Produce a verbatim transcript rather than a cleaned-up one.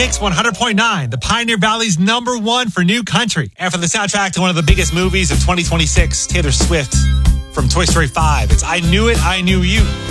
Kicks one hundred point nine, the Pioneer Valley's number one for new country. And for the soundtrack to one of the biggest movies of twenty twenty-six, Taylor Swift from Toy Story five. It's I Knew It, I Knew You.